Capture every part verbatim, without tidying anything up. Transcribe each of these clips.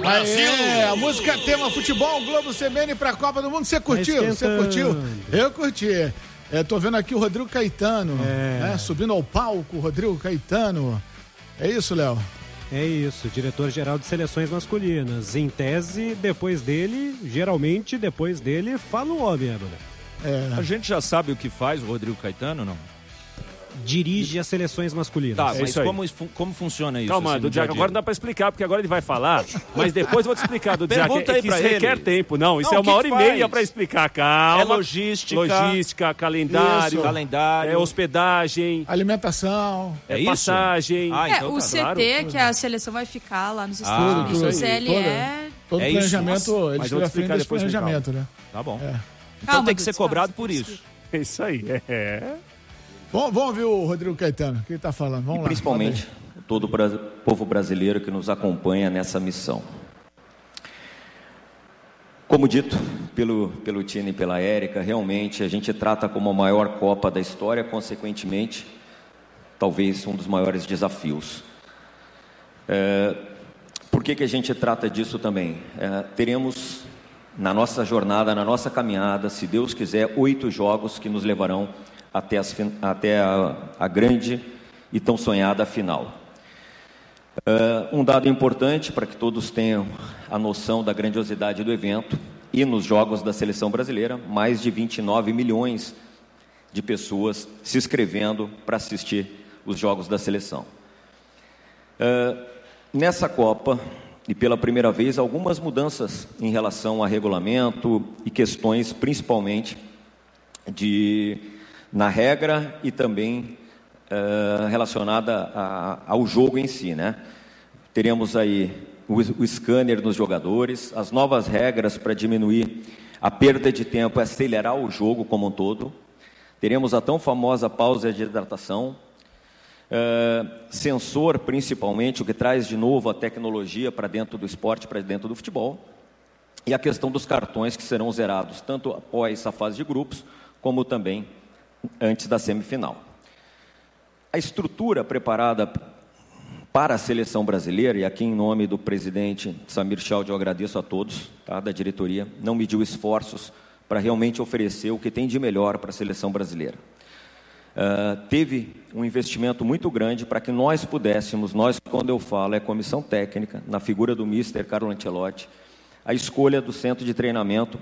Brasil! É, a música tema futebol, Globo C B N pra Copa do Mundo. Você curtiu? Você curtiu? Eu curti. É, tô vendo aqui o Rodrigo Caetano, é. né, subindo ao palco, Rodrigo Caetano. É isso, Léo? É isso, diretor-geral de seleções masculinas. Em tese, depois dele, geralmente depois dele, fala o homem, Abner. É. A gente já sabe o que faz o Rodrigo Caetano, não? Dirige as seleções masculinas. Tá, mas é como, como funciona isso? Calma, assim, do Diaco, agora não dá pra explicar, porque agora ele vai falar, mas depois eu vou te explicar do Diaco. Pergunta aí que pra isso ele. requer tempo. Não, isso não, é uma hora que e faz? meia pra explicar. Calma. É logística. Logística, calendário. Isso. Calendário. É hospedagem. Alimentação. É, é passagem. Ah, então é, o tá, C T, claro. que a seleção vai ficar lá nos Estados Ah, Unidos. O C L E... Todo é planejamento, isso. eles Mas eu vou te explicar desse depois com planejamento, né? Tá bom. É. Então Calma, tem que Dudu, ser cobrado calma, por isso. É isso aí. É. Bom, vamos ouvir o Rodrigo Caetano, o que ele está falando. Vamos e lá. Principalmente todo o bra- povo brasileiro que nos acompanha nessa missão. Como dito pelo, pelo Tino e pela Érica, realmente a gente trata como a maior Copa da história, consequentemente, talvez um dos maiores desafios. É, por que que a gente trata disso também? É, teremos na nossa jornada, na nossa caminhada, se Deus quiser, oito jogos que nos levarão até, as, até a, a grande e tão sonhada final. Uh, um dado importante para que todos tenham a noção da grandiosidade do evento: e nos jogos da seleção brasileira, mais de vinte e nove milhões de pessoas se inscrevendo para assistir os jogos da seleção. Uh, nessa Copa, e pela primeira vez, algumas mudanças em relação a regulamento e questões principalmente de, na regra e também uh, relacionada a, ao jogo em si, né? Teremos aí o, o scanner nos jogadores, as novas regras para diminuir a perda de tempo e acelerar o jogo como um todo. Teremos a tão famosa pausa de hidratação, uh, sensor principalmente, o que traz de novo a tecnologia para dentro do esporte, para dentro do futebol, e a questão dos cartões que serão zerados tanto após a fase de grupos, como também antes da semifinal. A estrutura preparada para a seleção brasileira, e aqui em nome do presidente Samir Chaldi eu agradeço a todos, tá, da diretoria, não mediu esforços para realmente oferecer o que tem de melhor para a seleção brasileira. Uh, teve um investimento muito grande para que nós pudéssemos, nós, quando eu falo, é comissão técnica, na figura do mister Carlo Ancelotti, a escolha do centro de treinamento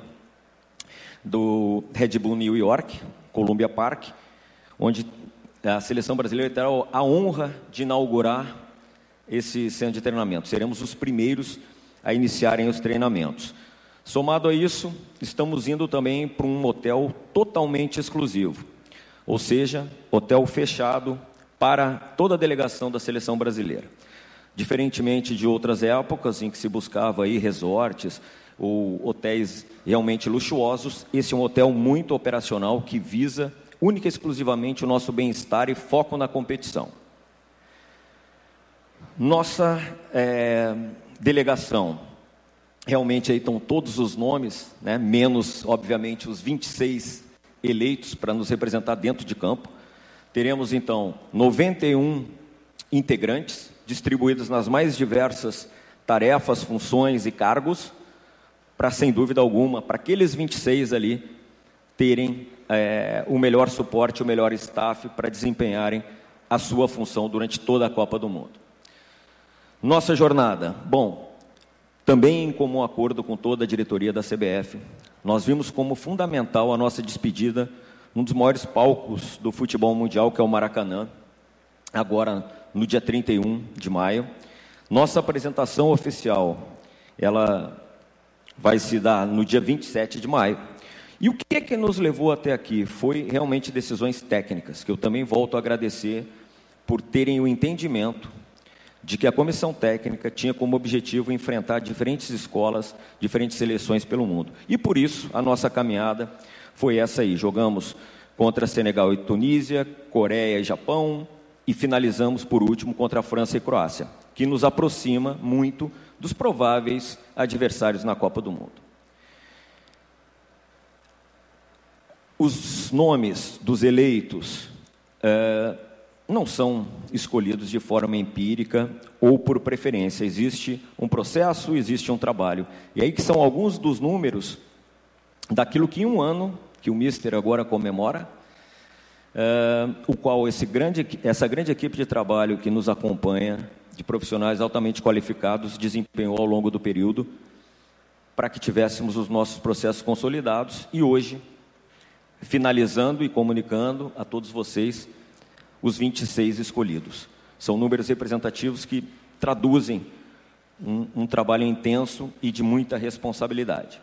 do Red Bull New York, Columbia Park, onde a seleção brasileira terá a honra de inaugurar esse centro de treinamento. Seremos os primeiros a iniciarem os treinamentos. Somado a isso, estamos indo também para um hotel totalmente exclusivo, ou seja, hotel fechado para toda a delegação da seleção brasileira. Diferentemente de outras épocas em que se buscava aí resorts ou hotéis realmente luxuosos, esse é um hotel muito operacional que visa única e exclusivamente o nosso bem-estar e foco na competição. Nossa é, delegação, realmente aí estão todos os nomes, né, menos, obviamente, os vinte e seis eleitos para nos representar dentro de campo. Teremos, então, noventa e um integrantes, distribuídos nas mais diversas tarefas, funções e cargos, para, sem dúvida alguma, para aqueles vinte e seis ali terem é, o melhor suporte, o melhor staff para desempenharem a sua função durante toda a Copa do Mundo. Nossa jornada, bom, também em comum acordo com toda a diretoria da C B F, nós vimos como fundamental a nossa despedida num dos maiores palcos do futebol mundial, que é o Maracanã, agora no dia trinta e um de maio. Nossa apresentação oficial, ela vai se dar no dia vinte e sete de maio. E o que é que nos levou até aqui? Foi realmente decisões técnicas, que eu também volto a agradecer por terem o entendimento de que a comissão técnica tinha como objetivo enfrentar diferentes escolas, diferentes seleções pelo mundo. E por isso, a nossa caminhada foi essa aí. Jogamos contra Senegal e Tunísia, Coreia e Japão, e finalizamos, por último, contra a França e Croácia, que nos aproxima muito dos prováveis adversários na Copa do Mundo. Os nomes dos eleitos, é, não são escolhidos de forma empírica ou por preferência. Existe um processo, existe um trabalho. E aí que são alguns dos números daquilo que em um ano, que o Mister agora comemora, uh, o qual esse grande, essa grande equipe de trabalho que nos acompanha, de profissionais altamente qualificados, desempenhou ao longo do período, para que tivéssemos os nossos processos consolidados e hoje, finalizando e comunicando a todos vocês os vinte e seis escolhidos. São números representativos que traduzem um, um trabalho intenso e de muita responsabilidade.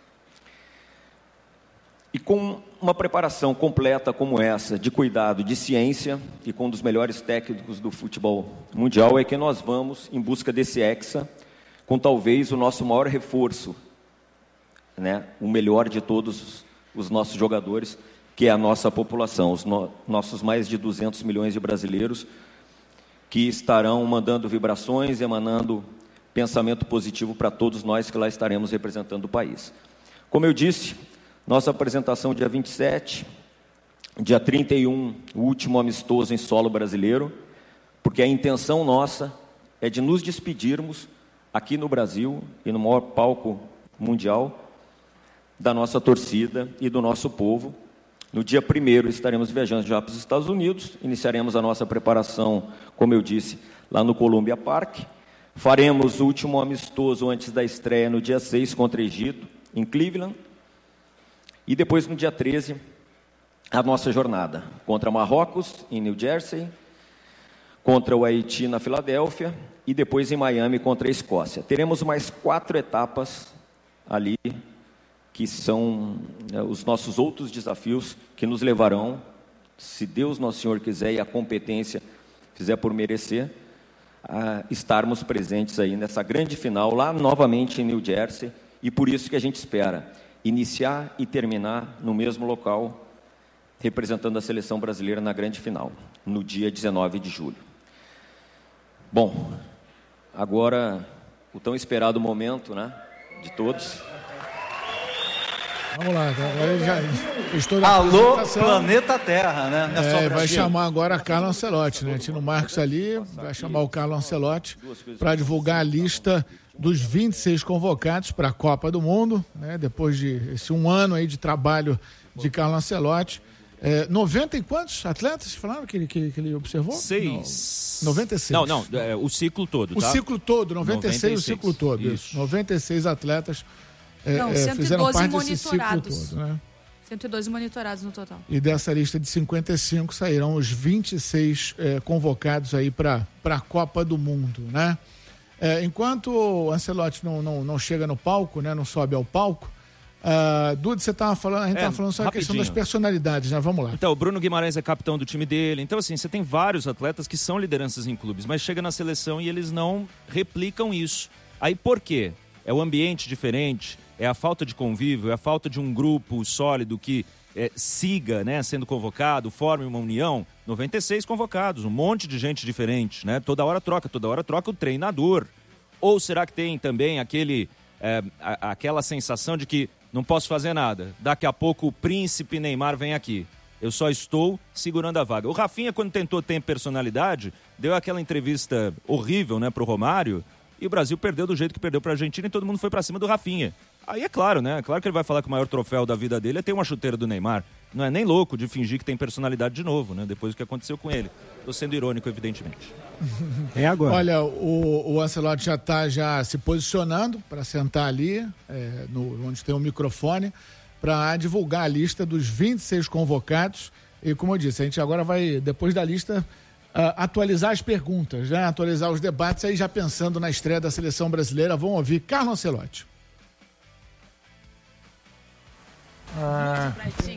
E com uma preparação completa como essa, de cuidado, de ciência, e com um dos melhores técnicos do futebol mundial, é que nós vamos em busca desse hexa, com talvez o nosso maior reforço, né? O melhor de todos os nossos jogadores, que é a nossa população, os no, nossos mais de duzentos milhões de brasileiros, que estarão mandando vibrações, emanando pensamento positivo para todos nós que lá estaremos representando o país. Como eu disse, nossa apresentação dia vinte e sete, dia trinta e um, o último amistoso em solo brasileiro, porque a intenção nossa é de nos despedirmos aqui no Brasil e no maior palco mundial da nossa torcida e do nosso povo. No dia primeiro estaremos viajando já para os Estados Unidos, iniciaremos a nossa preparação, como eu disse, lá no Columbia Park. Faremos o último amistoso antes da estreia no dia seis contra o Egito, em Cleveland. E depois, no dia treze, a nossa jornada contra Marrocos, em New Jersey, contra o Haiti, na Filadélfia, e depois em Miami, contra a Escócia. Teremos mais quatro etapas ali, que são né, os nossos outros desafios que nos levarão, se Deus Nosso Senhor quiser e a competência fizer por merecer, a estarmos presentes aí nessa grande final, lá novamente em New Jersey, e por isso que a gente espera iniciar e terminar no mesmo local, representando a seleção brasileira na grande final, no dia dezenove de julho. Bom, agora o tão esperado momento, né, de todos. Vamos lá, agora já fez toda a Alô, Planeta Terra, né? Não é só É, vai Brasil. chamar agora Carlo Ancelotti, né? Tino Marcos ali, vai chamar o Carlo Ancelotti para divulgar a lista dos vinte e seis convocados para a Copa do Mundo, né? Depois de esse um ano aí de trabalho de Carlo Ancelotti. É, noventa e quantos atletas falaram que ele, que, que ele observou? Seis. Não, noventa e seis. Não, não, é, o ciclo todo, O tá? ciclo todo, noventa e seis, noventa e seis, o ciclo todo. Isso. isso. noventa e seis atletas é, Não, é, cento e fizeram doze parte desse ciclo monitorados. todo, né? cento e doze monitorados no total. E dessa lista de cinquenta e cinco sairão os vinte e seis é, convocados aí para a Copa do Mundo, né? É, enquanto o Ancelotti não, não, não chega no palco, né? Não sobe ao palco, uh, Dudu, você estava falando, a gente estava É, falando sobre a questão rapidinho. das personalidades, né? Vamos lá. Então, o Bruno Guimarães é capitão do time dele. Então, assim, você tem vários atletas que são lideranças em clubes, mas chega na seleção e eles não replicam isso. Aí, por quê? É o ambiente diferente, é a falta de convívio, é a falta de um grupo sólido que é, siga, né, sendo convocado, forme uma união. noventa e seis convocados, um monte de gente diferente, né? Toda hora troca, toda hora troca o treinador. Ou será que tem também aquele, é, a, aquela sensação de que não posso fazer nada, daqui a pouco o príncipe Neymar vem aqui, eu só estou segurando a vaga. O Rafinha, quando tentou ter personalidade, deu aquela entrevista horrível, né, pro Romário, e o Brasil perdeu do jeito que perdeu para a Argentina e todo mundo foi para cima do Rafinha. Aí é claro, né? Claro que ele vai falar que o maior troféu da vida dele é ter uma chuteira do Neymar. Não é nem louco de fingir que tem personalidade de novo, né? Depois do que aconteceu com ele. Estou sendo irônico, evidentemente. É agora. Olha, o, o Ancelotti já está já se posicionando para sentar ali, é, no, onde tem o microfone, para divulgar a lista dos vinte e seis convocados. E como eu disse, a gente agora vai, depois da lista, Uh, atualizar as perguntas, né? Atualizar os debates, aí já pensando na estreia da seleção brasileira. Vamos ouvir Carlo Ancelotti. Uh,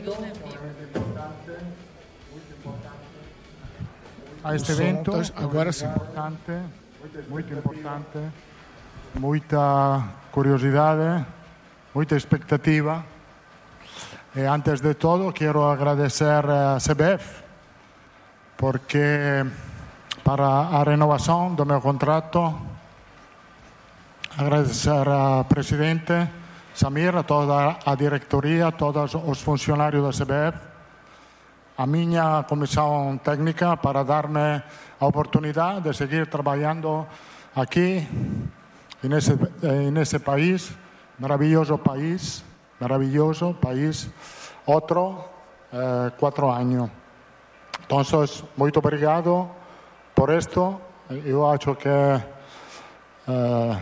a este evento agora sim. Importante, muito importante, muita curiosidade, muita expectativa. E antes de todo, quero agradecer a C B F, porque para a renovação do meu contrato, agradecer ao presidente Samir, a toda a diretoria, a todos os funcionários da C B F, a minha comissão técnica para dar-me a oportunidade de seguir trabalhando aqui, nesse, nesse país, maravilhoso país, maravilhoso país, outro eh, quatro anos. Então, muito obrigado por isto. Eu acho que eh,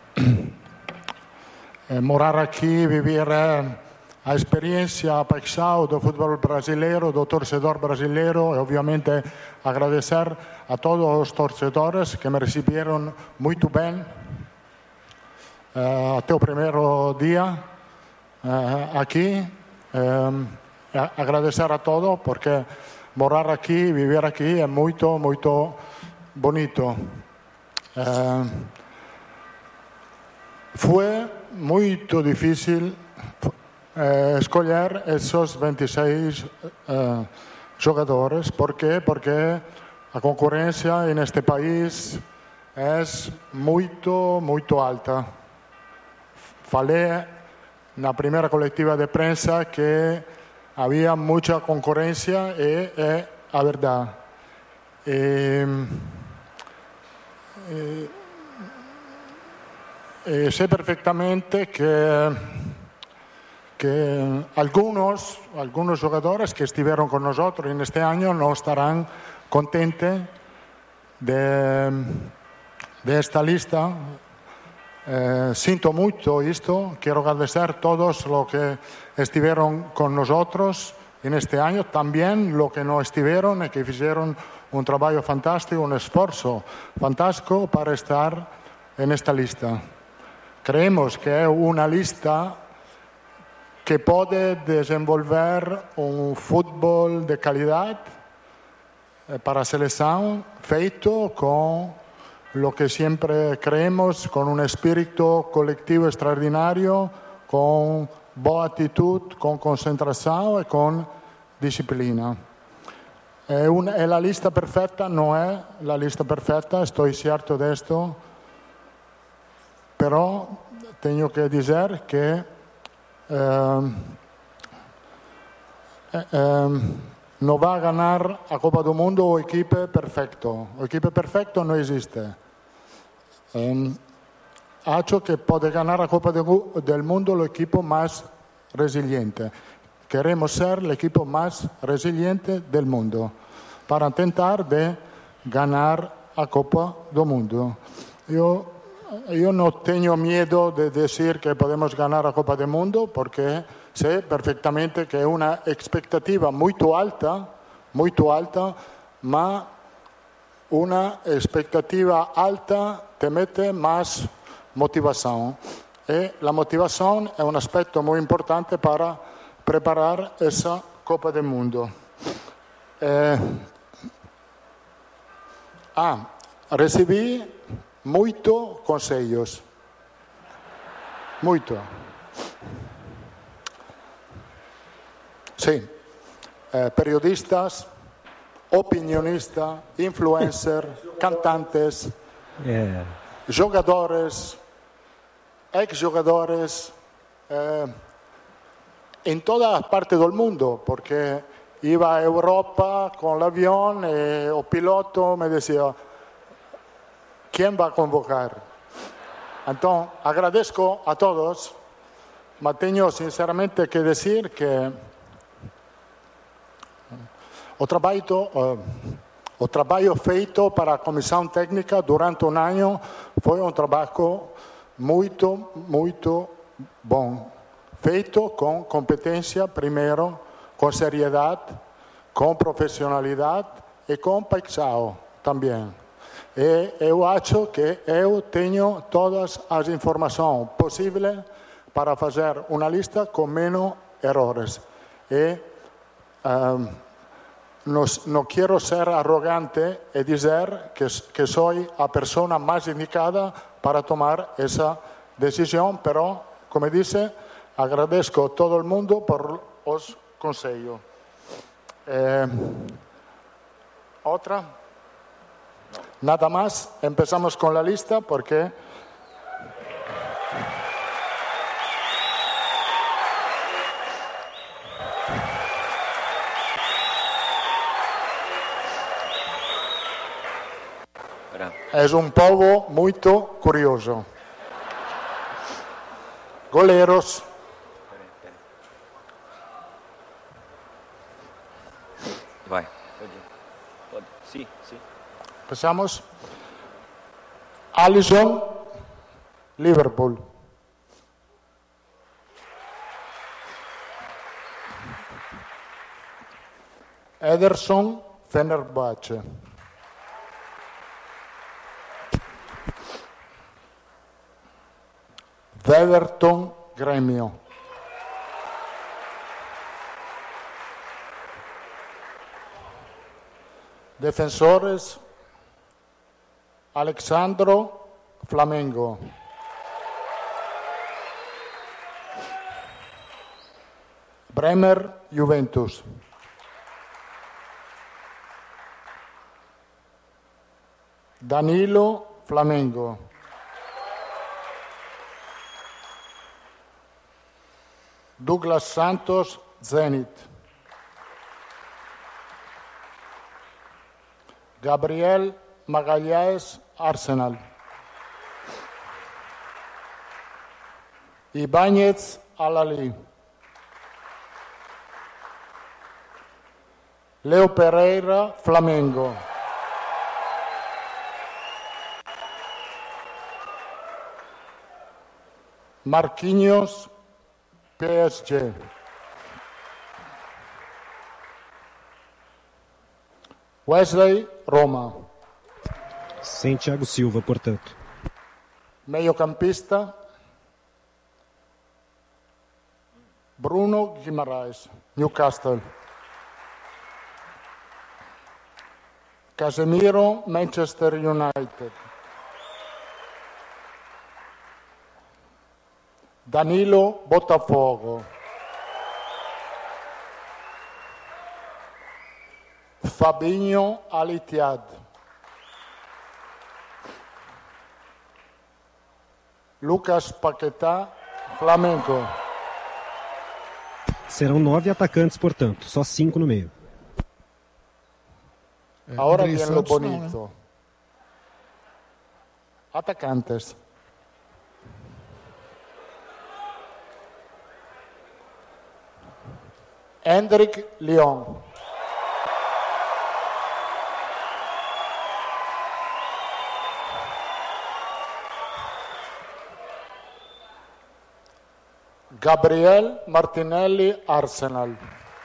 morar aqui, viver a experiência a paixão do futebol brasileiro, do torcedor brasileiro, e obviamente agradecer a todos os torcedores que me receberam muito bem uh, até o primeiro dia uh, aqui. Um, agradecer a todos porque morar aqui, viver aqui é muito, muito bonito. Uh, foi muito difícil Eh, escolher esos veintiséis eh, jogadores. ¿Por qué? Porque a concorrencia en este país es muy, muy alta. Falei na primeira coletiva de prensa que había mucha concorrencia y es a verdad. Eh, eh, eh, sé perfectamente que que algunos, algunos jugadores que estuvieron con nosotros en este año no estarán contentos de, de esta lista. Eh, siento mucho esto. Quiero agradecer a todos los que estuvieron con nosotros en este año, también los que no estuvieron y que hicieron un trabajo fantástico, un esfuerzo fantástico para estar en esta lista. Creemos que es una lista que puede desenvolver un fútbol de calidad para la selección, feito con lo que siempre creemos, con un espíritu colectivo extraordinario, con buena actitud, con concentración y con disciplina. Es una, es la lista perfecta, no es la lista perfecta, estoy cierto de esto, pero tengo que decir que Eh, eh, no va a ganar a Copa del Mundo o equipo perfecto. O equipo perfecto no existe. Eh, hecho que puede ganar a Copa del Mundo el equipo más resiliente. Queremos ser el equipo más resiliente del mundo para intentar de ganar a Copa del Mundo. Yo Yo no tengo miedo de decir que podemos ganar la Copa del Mundo porque sé perfectamente que es una expectativa muy alta, muy alta, ma una expectativa alta te mete más motivación. Y la motivación es un aspecto muy importante para preparar esa Copa del Mundo. Eh, ah, recibí Muito conselhos. Muito. Sí. Eh, periodistas, opinionistas, influencers, cantantes, yeah. Jogadores, ex-jogadores, eh, en todas partes del mundo, porque iba a Europa con el avión y el piloto me decía, ¿quién va a convocar? Entonces, agradezco a todos, pero tengo sinceramente que decir que o trabalho, uh, o trabalho feito para a comissão técnica durante um ano foi um trabalho muito, muito bom. Feito com competência, primeiro, com seriedade, com profissionalidade e com paixão também. E eu acho que eu tenho todas as informações possíveis para fazer uma lista com menos erros. E um, no, não quero ser arrogante e dizer que, que sou a pessoa mais indicada para tomar essa decisão, mas, como disse, agradeço a todo o mundo por os conselhos. Eh, outra? Nada más, empezamos con la lista porque è un povo molto curioso. Goleros. Vai. Sì, sì. Passamos. Alisson, Liverpool. Ederson, Fenerbahce. Everton, Gremio. Defensores, Alexandro, Flamengo. Bremer, Juventus. Danilo, Flamengo. Douglas Santos, Zenit. Gabriel Magalhães, Arsenal. Ibáñez, Al-Ahly. Leo Pereira, Flamengo. Marquinhos, P S G. Wesley, Roma. Sem Thiago Silva, portanto. Meiocampista, Bruno Guimarães, Newcastle. Casemiro, Manchester United. Danilo, Botafogo. Fabinho, Al-Ittihad. Lucas Paquetá, Flamengo. Serão nove atacantes, portanto, só cinco no meio. É, Agora vem o bonito. Não, né? Atacantes. Hendrik Lyon. Gabriel Martinelli, Arsenal.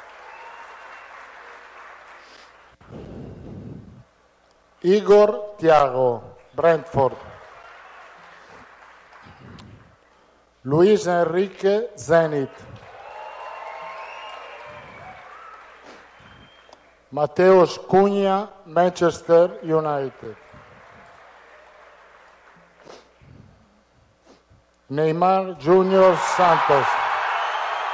Igor Thiago, Brentford. Luis Enrique, Zenit. Mateus Cunha, Manchester United. Neymar Junior Santos.